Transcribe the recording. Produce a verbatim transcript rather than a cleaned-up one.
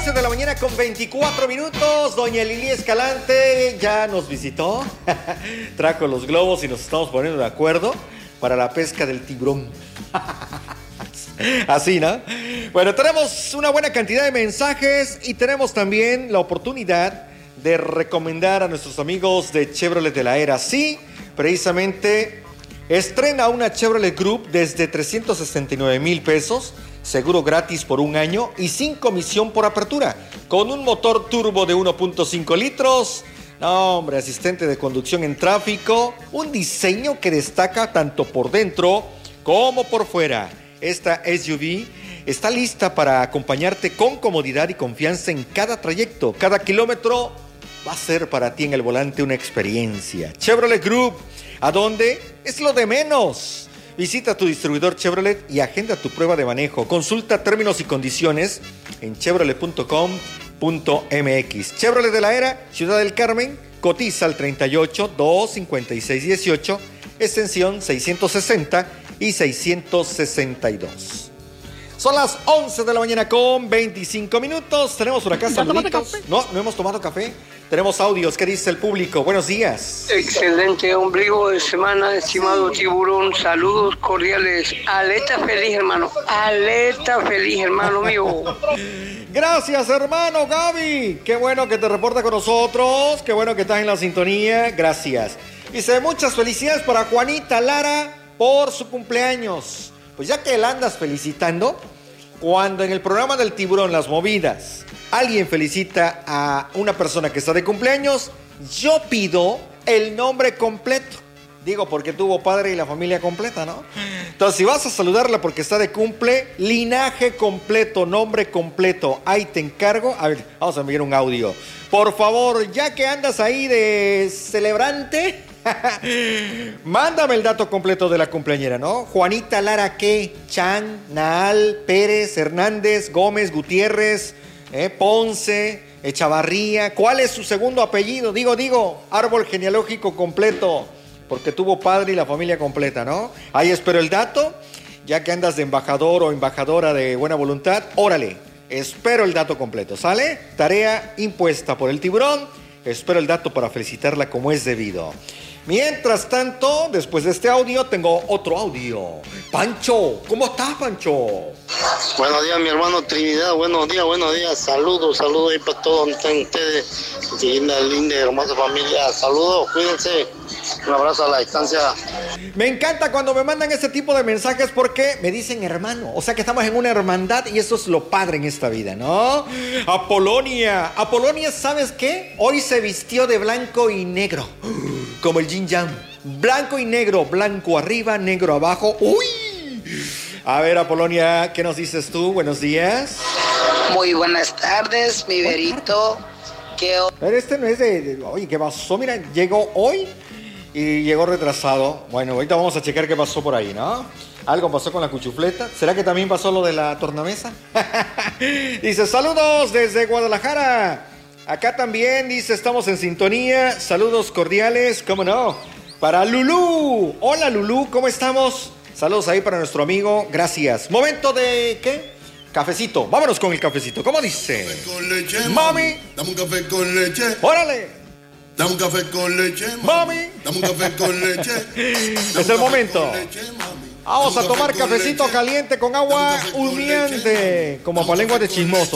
once de la mañana con veinticuatro minutos. Doña Lili Escalante ya nos visitó. Trajo los globos y nos estamos poniendo de acuerdo para la pesca del tiburón. Así, ¿no? Bueno, tenemos una buena cantidad de mensajes y tenemos también la oportunidad de recomendar a nuestros amigos de Chevrolet de la Era. Sí, precisamente estrena una Chevrolet Group desde trescientos sesenta y nueve mil pesos, seguro gratis por un año y sin comisión por apertura, con un motor turbo de uno punto cinco litros. No, hombre, asistente de conducción en tráfico, un diseño que destaca tanto por dentro como por fuera. Esta S U V está lista para acompañarte con comodidad y confianza en cada trayecto. Cada kilómetro va a ser para ti en el volante una experiencia. Chevrolet Group, ¿a dónde? Es lo de menos. Visita tu distribuidor Chevrolet y agenda tu prueba de manejo. Consulta términos y condiciones en chevrolet punto com punto m x. Chevrolet de la Era, Ciudad del Carmen, cotiza al treinta y ocho, dos cincuenta y seis dieciocho, extensión seiscientos sesenta y seiscientos sesenta y dos. Son las once de la mañana con veinticinco minutos. Tenemos por acá saluditos. No, no hemos tomado café. Tenemos audios. ¿Qué dice el público? Buenos días. Excelente ombligo de semana, estimado tiburón. Saludos cordiales. Aleta feliz, hermano. Aleta feliz, hermano mío. Gracias, hermano Gaby. Qué bueno que te reporta con nosotros. Qué bueno que estás en la sintonía. Gracias. Dice, muchas felicidades para Juanita Lara por su cumpleaños. Pues ya que la andas felicitando, cuando en el programa del tiburón Las Movidas alguien felicita a una persona que está de cumpleaños, yo pido el nombre completo. Digo, porque tuvo padre y la familia completa, ¿no? Entonces, si vas a saludarla porque está de cumple, linaje completo, nombre completo, ahí te encargo. A ver, vamos a enviar un audio. Por favor, ya que andas ahí de celebrante, mándame el dato completo de la cumpleañera, ¿no? Juanita Lara, ¿qué? Chan, Naal, Pérez, Hernández, Gómez, Gutiérrez, eh, Ponce, Echavarría. ¿Cuál es su segundo apellido? Digo, digo, árbol genealógico completo, porque tuvo padre y la familia completa, ¿no? Ahí espero el dato, ya que andas de embajador o embajadora de buena voluntad, órale, espero el dato completo, ¿sale? Tarea impuesta por el tiburón, espero el dato para felicitarla como es debido. Mientras tanto, después de este audio, tengo otro audio. Pancho, ¿cómo estás, Pancho? Buenos días, mi hermano Trinidad. Buenos días, buenos días. Saludos, saludos ahí para todos donde están ustedes. Linda, linda, hermosa familia. Saludos, cuídense. Un abrazo a la distancia. Me encanta cuando me mandan ese tipo de mensajes porque me dicen hermano. O sea que estamos en una hermandad y eso es lo padre en esta vida, ¿no? Apolonia. Apolonia, ¿sabes qué? Hoy se vistió de blanco y negro. Como el Yin Yang. Blanco y negro. Blanco arriba, negro abajo. ¡Uy! A ver, Apolonia, ¿qué nos dices tú? Buenos días. Muy buenas tardes, mi Verito. ¿Qué o- Pero este no es de, de... Oye, ¿qué pasó? Mira, llegó hoy y llegó retrasado. Bueno, ahorita vamos a checar qué pasó por ahí, ¿no? Algo pasó con la cuchufleta. ¿Será que también pasó lo de la tornamesa? Dice, saludos desde Guadalajara. Acá también, dice, estamos en sintonía. Saludos cordiales, ¿cómo no? Para Lulú. Hola, Lulú, ¿cómo estamos? Saludos ahí para nuestro amigo. Gracias. Momento de, ¿qué? Cafecito. Vámonos con el cafecito. ¿Cómo dice? Café con leche, Mami. Dame un café con leche. órale. Dame un café con leche, Mami. Dame un café con leche. Es el momento. Vamos a tomar cafecito caliente con agua humeante, como para lengua de chismoso.